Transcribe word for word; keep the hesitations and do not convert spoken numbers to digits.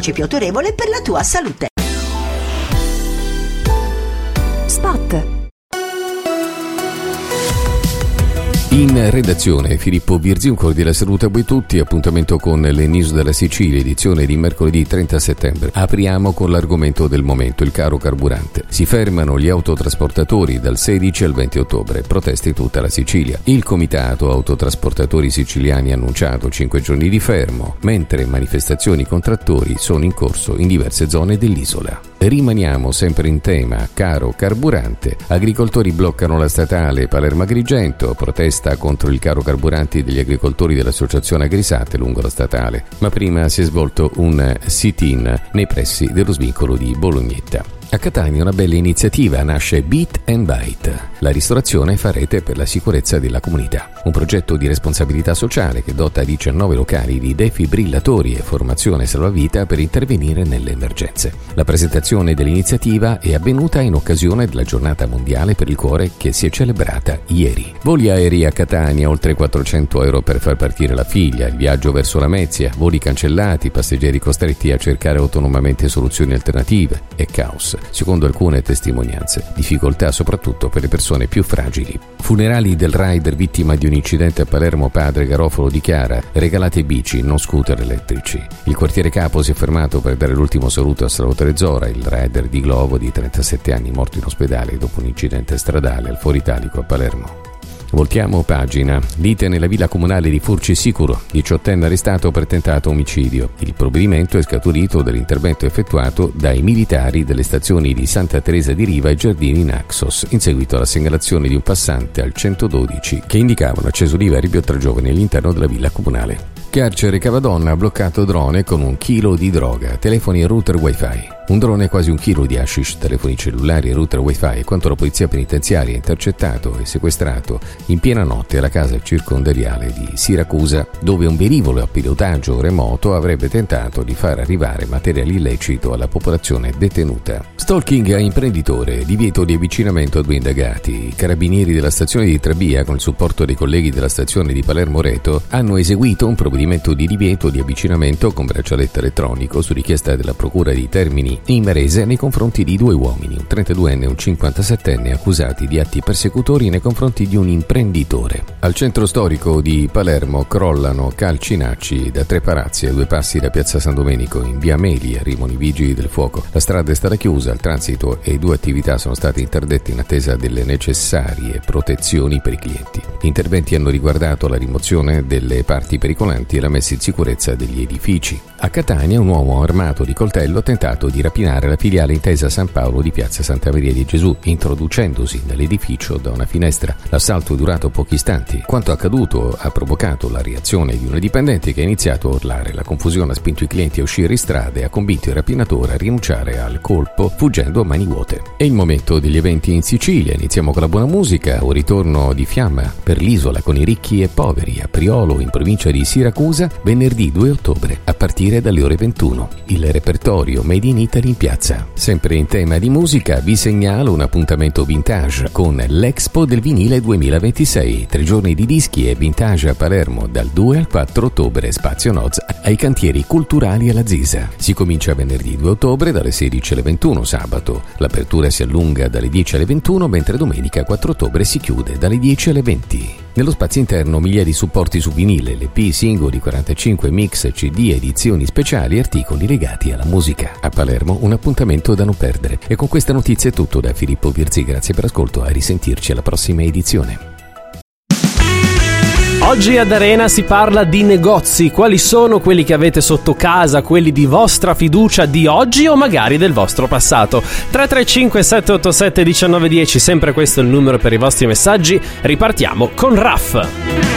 principio autorevole per la tua salute. Spot. In redazione Filippo Virzi, un cordiale saluto a voi tutti. Appuntamento con le news della Sicilia, edizione di mercoledì trenta settembre. Apriamo con l'argomento del momento, il caro carburante. Si fermano gli autotrasportatori dal sedici al venti ottobre, proteste in tutta la Sicilia. Il comitato autotrasportatori siciliani ha annunciato cinque giorni di fermo, mentre manifestazioni con trattori sono in corso in diverse zone dell'isola. Rimaniamo sempre in tema caro carburante. Agricoltori bloccano la statale Palermo-Agrigento, protesta contro il caro carburanti degli agricoltori dell'associazione Agrisate lungo la statale. Ma prima si è svolto un sit-in nei pressi dello svincolo di Bolognetta. A Catania una bella iniziativa, nasce Beat and Bite, la ristorazione fa rete per la sicurezza della comunità. Un progetto di responsabilità sociale che dota diciannove locali di defibrillatori e formazione salvavita per intervenire nelle emergenze. La presentazione dell'iniziativa è avvenuta in occasione della giornata mondiale per il cuore che si è celebrata ieri. Voli aerei a Catania, oltre quattrocento euro per far partire la figlia, il viaggio verso Lamezia, voli cancellati, passeggeri costretti a cercare autonomamente soluzioni alternative e caos. Secondo alcune testimonianze, difficoltà soprattutto per le persone più fragili. Funerali del rider vittima di un incidente a Palermo. Padre Garofalo dichiara: regalate bici, non scooter elettrici. Il quartiere capo si è fermato per dare l'ultimo saluto a Salvatore Zora, il rider di Glovo di trentasette anni morto in ospedale dopo un incidente stradale al Foro Italico a Palermo. Voltiamo pagina. Lite nella villa comunale di Furci Sicuro, diciottenne arrestato per tentato omicidio. Il provvedimento è scaturito dall'intervento effettuato dai militari delle stazioni di Santa Teresa di Riva e Giardini Naxos in seguito alla segnalazione di un passante al centododici che indicava un acceso diverbio tra giovani all'interno della villa comunale. Carcere Cavadonna ha bloccato drone con un chilo di droga, telefoni e router wifi. Un drone e quasi un chilo di hashish, telefoni cellulari e router wifi, quanto la polizia penitenziaria ha intercettato e sequestrato in piena notte alla casa circondariale di Siracusa, dove un velivolo a pilotaggio remoto avrebbe tentato di far arrivare materiale illecito alla popolazione detenuta. Stalking a imprenditore, divieto di avvicinamento a due indagati. I carabinieri della stazione di Trabia, con il supporto dei colleghi della stazione di Palermo Reto, hanno eseguito un provvedimento di divieto di avvicinamento con braccialetto elettronico su richiesta della procura di Termini in Marese nei confronti di due uomini, un trentaduenne e un cinquantasettenne, accusati di atti persecutori nei confronti di un imprenditore. Al centro storico di Palermo crollano calcinacci da tre palazzi a due passi da piazza San Domenico. In via Meli arrivano i vigili del fuoco. La strada è stata chiusa al transito e due attività sono state interdette in attesa delle necessarie protezioni per i clienti. Gli interventi hanno riguardato la rimozione delle parti pericolanti e la messa in sicurezza degli edifici. A Catania un uomo armato di coltello ha tentato di rapinare la filiale Intesa San Paolo di piazza Santa Maria di Gesù, introducendosi nell'edificio da una finestra. L'assalto è durato pochi istanti. Quanto accaduto ha provocato la reazione di una dipendente che ha iniziato a urlare. La confusione ha spinto i clienti a uscire in strada e ha convinto il rapinatore a rinunciare al colpo, fuggendo a mani vuote. È il momento degli eventi in Sicilia. Iniziamo con la buona musica, un ritorno di fiamma per l'isola con i ricchi e poveri a Priolo in provincia di Siracusa, venerdì due ottobre a partire dalle ore ventuno. Il repertorio Made in Italy in piazza. Sempre in tema di musica vi segnalo un appuntamento vintage con l'Expo del Vinile duemilaventisei, tre giorni di dischi e vintage a Palermo dal due al quattro ottobre, spazio Noz ai cantieri culturali alla Zisa. Si comincia venerdì due ottobre dalle sedici alle ventuno, sabato l'apertura si allunga dalle dieci alle ventuno, mentre domenica quattro ottobre si chiude dalle dieci alle venti. Nello spazio interno migliaia di supporti su vinile, L P, singoli, quarantacinque, mix, C D, edizioni speciali e articoli legati alla musica. A Palermo un appuntamento da non perdere. E con questa notizia è tutto da Filippo Virzi, grazie per l'ascolto, a risentirci alla prossima edizione. Oggi ad Arena si parla di negozi. Quali sono quelli che avete sotto casa, quelli di vostra fiducia di oggi o magari del vostro passato? tre tre cinque sette otto sette uno nove uno zero, sempre questo è il numero per i vostri messaggi. Ripartiamo con R A F.